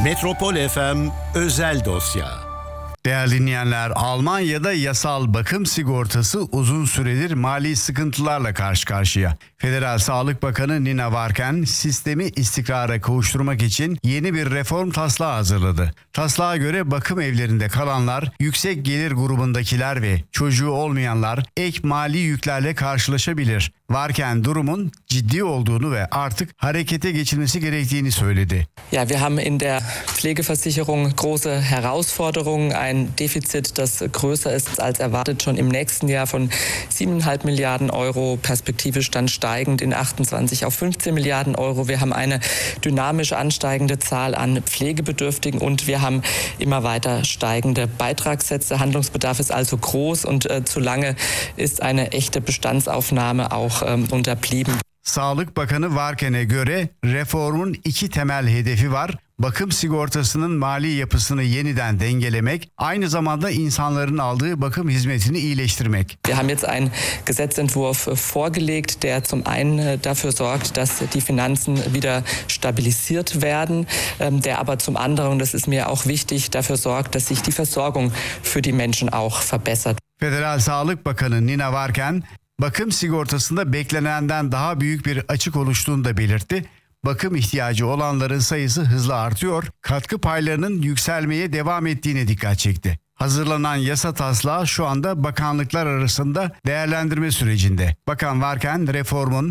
Metropol FM özel dosya. Değerli dinleyenler, Almanya'da yasal bakım sigortası uzun süredir mali sıkıntılarla karşı karşıya. Federal Sağlık Bakanı Nina Warken sistemi istikrara kavuşturmak için yeni bir reform taslağı hazırladı. Taslağa göre bakım evlerinde kalanlar, yüksek gelir grubundakiler ve çocuğu olmayanlar ek mali yüklerle karşılaşabilir. Warken durumun ciddi olduğunu ve artık harekete geçilmesi gerektiğini söyledi. Ja, wir haben in der Pflegeversicherung große Herausforderungen, ein Defizit, das größer ist als erwartet, schon im nächsten Jahr von 7,5 Milliarden Euro, perspektivisch dann steigend in 28 auf 15 Milliarden Euro. Wir haben eine dynamisch ansteigende Zahl an Pflegebedürftigen und wir haben immer weiter steigende Beitragssätze. Handlungsbedarf ist also groß und zu lange ist eine echte Bestandsaufnahme auch unterblieben. Sağlık Bakanı Warken'e göre reformun iki temel hedefi var. Bakım sigortasının mali yapısını yeniden dengelemek, aynı zamanda insanların aldığı bakım hizmetini iyileştirmek. Wir haben jetzt einen Gesetzentwurf vorgelegt, der zum einen dafür sorgt, dass die Finanzen wieder stabilisiert werden, der aber zum anderen, und das ist mir auch wichtig, dafür sorgt, dass sich die Versorgung für die Menschen auch verbessert. Federal Sağlık Bakanı Nina Warken, bakım sigortasında beklenenden daha büyük bir açık oluştuğunu da belirtti. Bakım ihtiyacı olanların sayısı hızla artıyor, katkı paylarının yükselmeye devam ettiğine dikkat çekti. Hazırlanan yasa taslağı şu anda bakanlıklar arasında değerlendirme sürecinde. Bakan Warken reformun